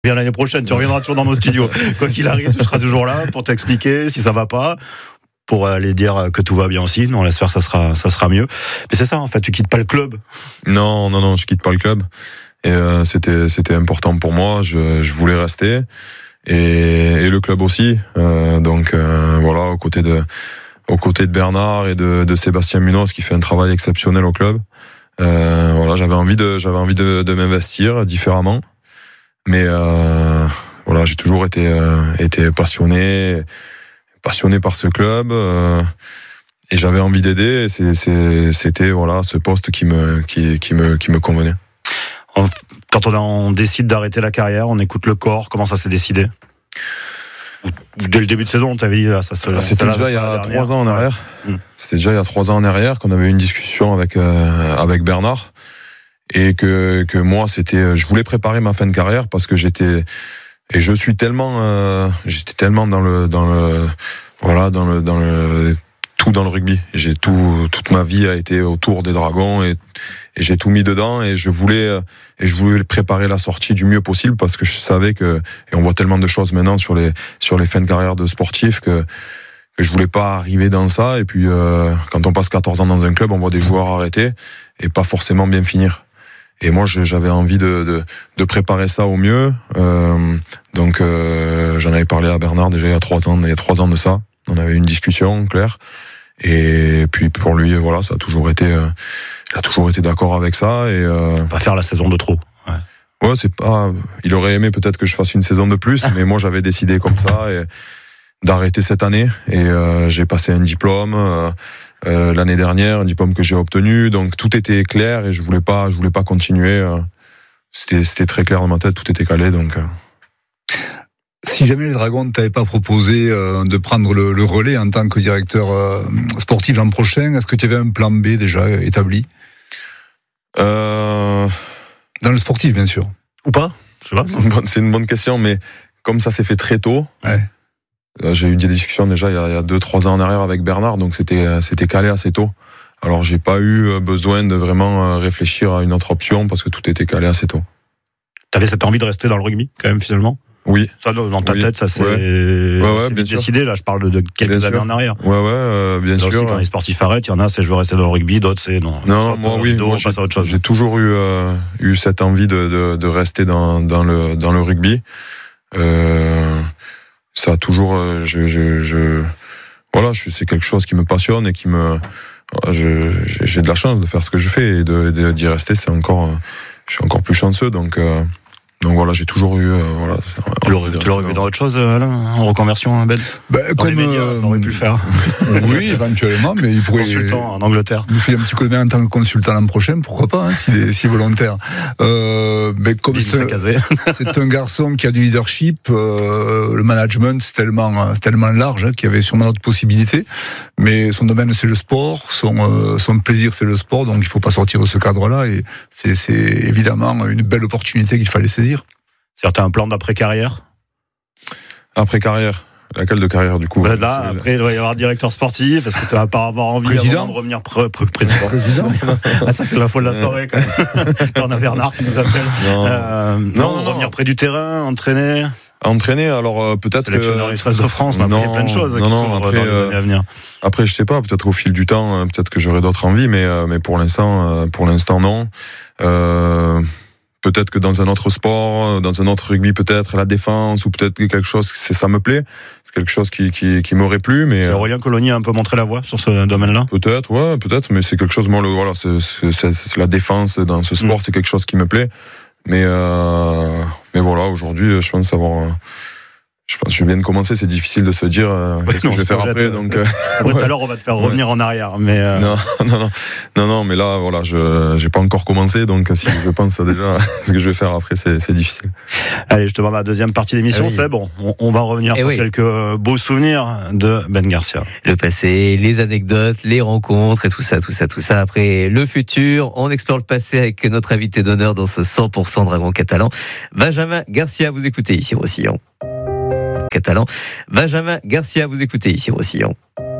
Bien l'année prochaine, tu reviendras toujours dans nos studios. Quoi qu'il arrive, tu seras toujours là pour t'expliquer si ça va pas, pour aller dire que tout va bien aussi. Non, on espère que ça sera mieux. Mais c'est ça, en fait, tu quittes pas le club. Non, je quitte pas le club. Et c'était important pour moi. Je voulais rester et le club aussi. Donc voilà, aux côtés de Bernard et de Sébastien Munoz qui fait un travail exceptionnel au club. Voilà, j'avais envie de m'investir différemment. Mais voilà, j'ai toujours été passionné par ce club et j'avais envie d'aider. C'était voilà ce poste qui me convenait. Quand on décide d'arrêter la carrière, on écoute le corps. Comment ça s'est décidé? Dès le début de saison, on t'avait dit là, c'était déjà il y a 3 ans en arrière. C'était déjà il y a 3 ans en arrière qu'on avait eu une discussion avec Bernard. Et que moi je voulais préparer ma fin de carrière parce que j'étais tellement dans le tout dans le rugby. Toute ma vie a été autour des Dragons et j'ai tout mis dedans et je voulais préparer la sortie du mieux possible parce que je savais et on voit tellement de choses maintenant sur les fins de carrière de sportifs que je voulais pas arriver dans ça. Et puis quand on passe 14 ans dans un club, on voit des joueurs arrêter et pas forcément bien finir. Et moi, j'avais envie de préparer ça au mieux. Donc, j'en avais parlé à Bernard déjà il y a 3 ans de ça. On avait une discussion claire. Et puis pour lui, voilà, il a toujours été d'accord avec ça. Et pas faire la saison de trop. Ouais, c'est pas. Il aurait aimé peut-être que je fasse une saison de plus, mais moi j'avais décidé comme ça et d'arrêter cette année. Et j'ai passé un diplôme. L'année dernière, un diplôme que j'ai obtenu, donc tout était clair et je voulais pas continuer. C'était très clair dans ma tête, tout était calé, donc. Si jamais les Dragons ne t'avaient pas proposé de prendre le relais en tant que directeur sportif l'an prochain, est-ce que tu avais un plan B déjà établi? Dans le sportif, bien sûr. Ou pas? Je sais pas. C'est une bonne question, mais comme ça s'est fait très tôt. Ouais. J'ai eu des discussions déjà il y a 2-3 ans en arrière avec Bernard, donc c'était calé assez tôt. Alors j'ai pas eu besoin de vraiment réfléchir à une autre option parce que tout était calé assez tôt. T'avais cette envie de rester dans le rugby quand même finalement? Oui. Ça dans ta tête, ça c'est bien décidé. Là, je parle de quelques années en arrière. Bien sûr. Aussi, quand les sportifs arrêtent, il y en a, c'est je veux rester dans le rugby, d'autres c'est non. Non, moi j'ai toujours eu cette envie de rester dans le rugby. Ça a toujours, c'est quelque chose qui me passionne et j'ai de la chance de faire ce que je fais et d'y rester. Je suis encore plus chanceux, donc voilà, j'ai toujours eu, voilà. Tu l'aurais vu dans autre chose, Alain, en reconversion, Ben? Dans les médias, ça aurait pu le faire. Oui, éventuellement, mais il pourrait. Consultant en Angleterre. Nous fait un petit coup de main en tant que consultant l'an prochain, pourquoi pas, hein, s'il est si volontaire. Mais comme c'est un garçon qui a du leadership, le management c'est tellement large, hein, qu'il y avait sûrement d'autres possibilités. Mais son domaine c'est le sport, son plaisir c'est le sport, donc il faut pas sortir de ce cadre-là et c'est évidemment une belle opportunité qu'il fallait saisir. C'est-à-dire, t'as un plan d'après-carrière? Après-carrière? Laquelle de carrière, du coup? Là, après, il doit y avoir directeur sportif. Est-ce que tu vas pas avoir envie de revenir président? Ah, ça, c'est l'info de la soirée, quand même. Quand on a Bernard qui nous appelle. Non, revenir près du terrain, entraîner. Alors peut-être. Sélectionneur du 13 de France, mais après, il y a plein de choses qui s'ouvrent dans les années à venir. Après, je sais pas, peut-être au fil du temps, peut-être que j'aurai d'autres envies, mais pour l'instant, non. Peut-être que dans un autre sport, dans un autre rugby, peut-être la défense ou peut-être quelque chose, ça me plaît. C'est quelque chose qui m'aurait plu, mais. Aurélien Cologny a un peu montré la voie sur ce domaine-là. Peut-être, mais c'est quelque chose. Moi, c'est la défense dans ce sport, c'est quelque chose qui me plaît. Mais voilà, aujourd'hui, je pense savoir. Je viens de commencer, c'est difficile de se dire qu'est-ce que je vais faire après. Donc, tout à l'heure, on va te faire revenir en arrière. Mais Non, mais là, voilà, j'ai pas encore commencé, donc si je pense déjà ce que je vais faire après, c'est difficile. Allez, je te demande la deuxième partie de l'émission. C'est bon, on va revenir sur quelques beaux souvenirs de Ben Garcia. Le passé, les anecdotes, les rencontres et tout ça. Après le futur, on explore le passé avec notre invité d'honneur dans ce 100% Dragon catalan, Benjamin Garcia. Vous écoutez ici Roussillon. Benjamin Garcia, vous écoutez ici Roussillon.